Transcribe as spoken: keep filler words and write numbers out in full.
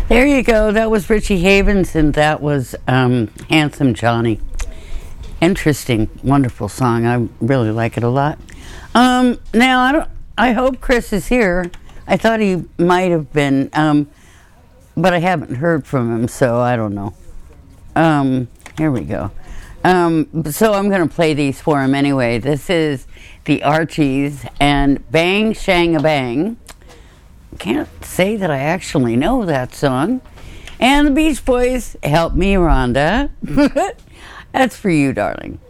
There you go. That was Richie Havens, and that was um, Handsome Johnny. Interesting, wonderful song. I really like it a lot. Um, now, I don't. I hope Chris is here. I thought he might have been, um, but I haven't heard from him, so I don't know. Um, here we go. Um, so I'm going to play these for him anyway. This is the Archies and Bang Shang a Bang. Can't say that I actually know that song. And the Beach Boys, Help Me Rhonda. That's for you, darling.